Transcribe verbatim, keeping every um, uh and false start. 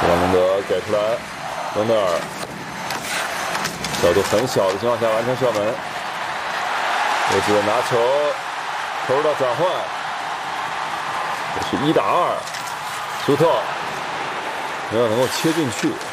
张隆德给出来，隆德尔角度很小的情况下完成射门，位置拿球，投入到转换，这是一打二，苏特没有能够切进去。